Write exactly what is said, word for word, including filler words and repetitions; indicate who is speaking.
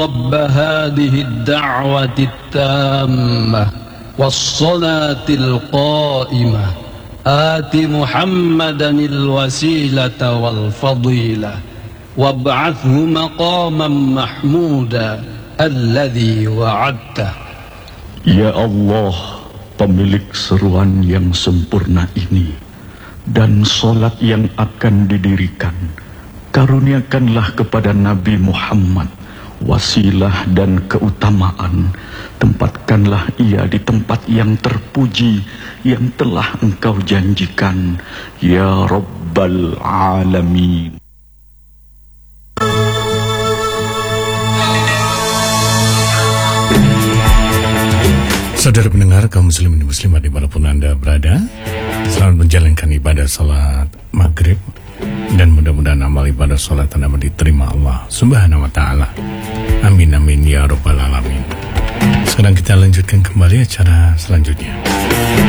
Speaker 1: رب هذه الدعوة التامة والصلاة القائمة آت محمدا الوسيلة والفضيلة وابعثه مقاما محمودا الذي وعدته.
Speaker 2: Ya Allah, pemilik seruan yang sempurna ini dan solat yang akan didirikan, karuniakanlah kepada Nabi Muhammad wasilah dan keutamaan. Tempatkanlah ia di tempat yang terpuji yang telah Engkau janjikan, ya Rabbal Alamin.
Speaker 3: Saudara pendengar, kaum muslimin dan muslimat dimanapun Anda berada, selamat menjalankan ibadah salat maghrib, dan mudah-mudahan amal ibadah salat Anda diterima Allah Subhanahu wa ta'ala. Amin amin ya rabbal alamin. Sekarang kita lanjutkan kembali acara selanjutnya.